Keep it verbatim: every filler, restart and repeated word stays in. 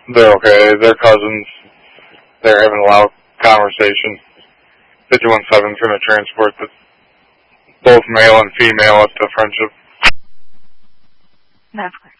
They're okay. They're cousins. They're having a loud conversation. fifty-one seven's going to transport the, both male and female up to Friendship. That's clear.